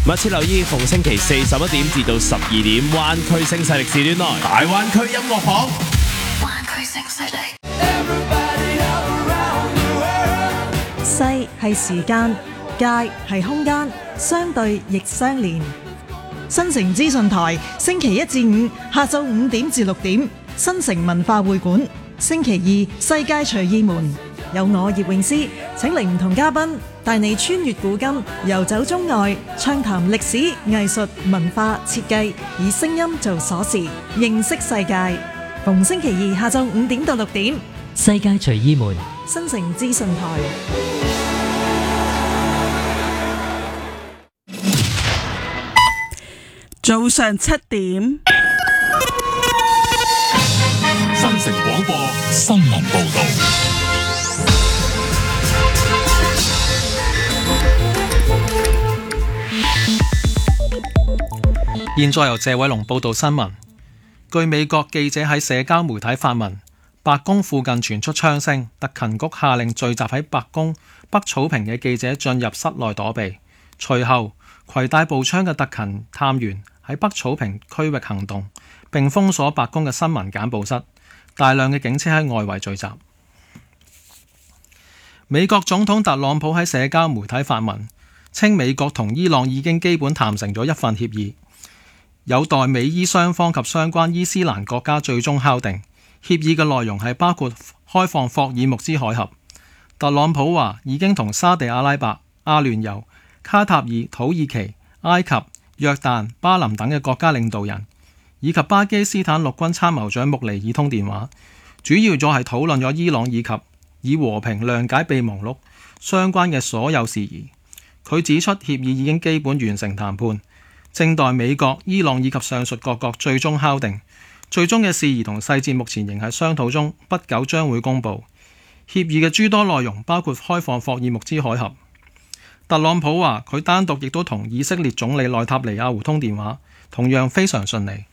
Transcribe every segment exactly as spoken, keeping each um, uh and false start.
密切留意逢星期四十一點至到十二點，灣區聲勢力時段內大灣區音樂榜。灣區聲勢力。 勢係時間，界係空間，相對亦相連。新城資訊台星期一至五下晝五點至六點，新城文化會館；星期二世界隨意門，有我葉詠詩請嚟唔同嘉賓，帶你穿越古今，遊走中外，暢談歷史、藝術、文化、設計，以聲音做鎖匙，認識世界。逢星期二下晝五點到六點， 世界隨意門， 新城資訊台。 早上七點， 新城廣播新聞報道。 現在由謝偉龍報道新聞。據美國記者喺社交媒體發文，白宮附近傳出槍聲，特勤局下令聚集喺白宮北草坪嘅記者進入室內躲避。隨後，攜帶步槍嘅特勤探員喺北草坪區域行動，並封鎖白宮嘅新聞簡報室。大量嘅警車喺外圍聚集。美國總統特朗普喺社交媒體發文，稱美國同伊朗已經基本談成咗一份協議，有待美伊雙方及相關伊斯蘭國家最終敲定。協議嘅內容係包括開放霍爾木茲海峽。特朗普話已經同沙地阿拉伯、阿聯酋、卡塔爾、土耳其、埃及、約旦、巴林等嘅國家領導人，以及巴基斯坦陸軍參謀長穆尼爾通電話，主要咗係討論咗伊朗以及以和平諒解備忘錄相關嘅所有事宜。佢指出協議已經基本完成談判，正待美國、伊朗以及上述各國最終敲定。最終嘅事宜同細節目前仍喺商討中，不久將會公佈。協議嘅諸多內容包括開放霍爾木茲海峽。特朗普話佢單獨亦都同以色列總理內塔尼亞胡通電話，同樣非常順利。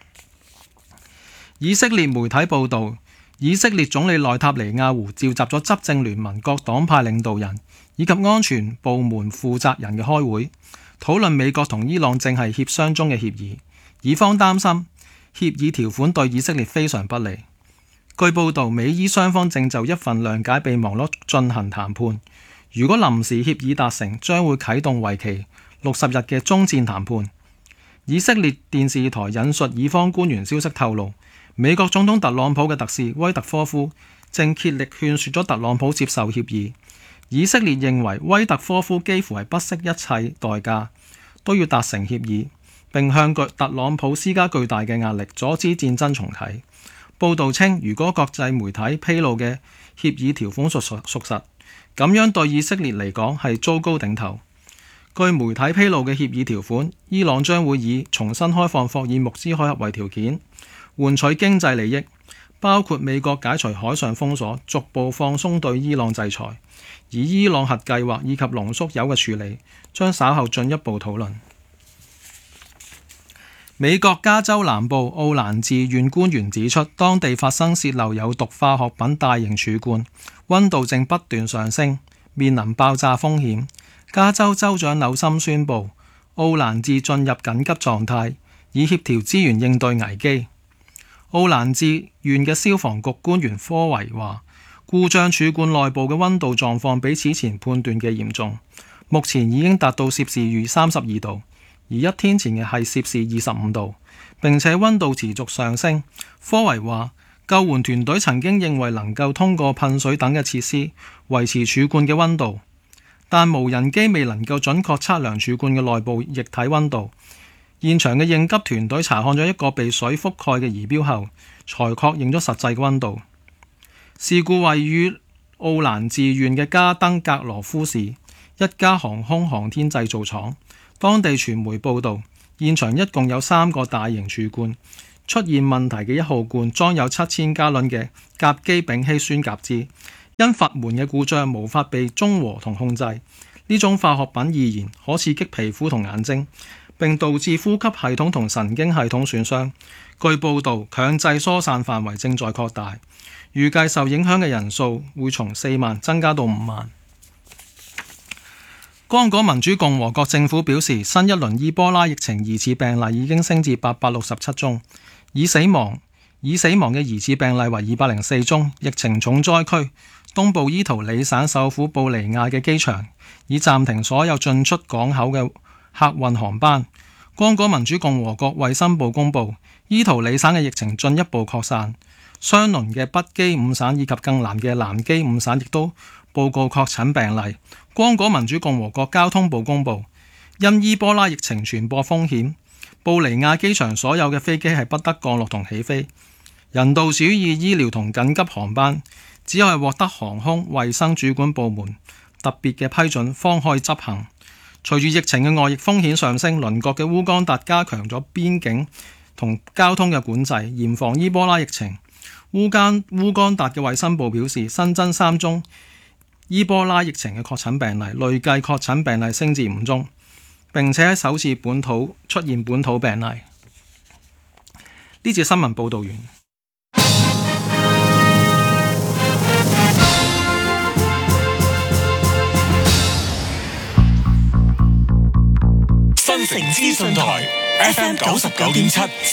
以色列媒體報導，以色列總理內塔尼亞胡召集咗執政聯盟各黨派領導人以及安全部門負責人嘅開會，討論美國同伊朗正係協商中嘅協議。以方擔心協議條款對以色列非常不利。據報導，美伊雙方正就一份諒解備忘錄進行談判。如果臨時協議達成，將會啟動為期六十日嘅終戰談判。以色列電視台引述以方官員消息透露，美國總統特朗普嘅特使威特科夫正竭力勸說咗特朗普接受協議。以色列認為威特科夫幾乎係不惜一切代價都要達成協議，並向特朗普施加巨大嘅壓力，阻止戰爭重啟。報導稱，如果國際媒體披露嘅協議條款屬屬屬實，咁樣對以色列嚟講係糟糕頂頭。據媒體披露嘅協議條款，伊朗將會以重新開放霍爾木茲海峽為條件，換取經濟利益，包括美國解除海上封鎖，逐步放鬆對伊朗制裁。而伊朗核計劃以及濃縮鈾嘅處理，將稍後進一步討論。美國加州南部奧蘭治縣官員指出，當地發生洩漏有毒化學品大型儲罐，溫度正不斷上升，面臨爆炸風險。加州州長紐森宣布，奧蘭治進入緊急狀態，以協調資源應對危機。奧蘭治縣嘅消防局官員科維話，故障儲罐內部嘅溫度狀況比此前判斷嘅嚴重，目前已經達到攝氏逾三十二度。而一天前嘅係攝氏二十五度，並且溫度持續上升。科維話，救援團隊曾經認為能夠通過噴水等嘅設施維持儲罐嘅溫度，但無人機未能夠準確測量儲罐嘅內部液體溫度。現場嘅應急團隊查看咗一個被水覆蓋嘅儀錶後，才確認咗實際嘅溫度。事故位於奧蘭治縣嘅加登格羅夫市一家航空航天製造廠。當地傳媒報導，現場一共有三個大型儲罐，出現問題嘅一號罐裝有七千加侖嘅甲基丙烯酸甲酯，因閥門嘅故障無法被中和同控制。呢種化學品易燃，可刺激皮膚同眼睛，並導致呼吸系統同神經系統損傷。據報導，強制疏散範圍正在擴大，預計受影響嘅人數會從四萬增加到五萬。 剛果民主共和國政府表示，新一輪伊波拉疫情疑似病例已經升至八百六十七宗，已死亡已死亡嘅疑似病例為二百零四宗。疫情重災區東部伊圖里省首府布尼亞嘅機場已暫停所有進出港口嘅客運航班。剛果民主共和國衛生部公布，伊圖里省嘅疫情進一步擴散，相鄰嘅北基伍省以及更南嘅南基伍省亦都報告確診病例。剛果民主共和國交通部公布，因伊波拉疫情傳播風險，布尼亞機場所有嘅飛機係不得降落同起飛，人道主義醫療同緊急航班只係獲得航空衛生主管部門特別嘅批准方可以執行。隨住疫情嘅外溢風險上升，鄰國嘅烏干達加強咗邊境同交通嘅管制，嚴防伊波拉疫情。烏干烏干達嘅衛生部表示，新增三宗伊波拉疫情嘅確診病例，累計確診病例升至五宗，並且喺首次本土出現本土病例。呢節新聞報導完。 新城資訊台 F M 九十九點七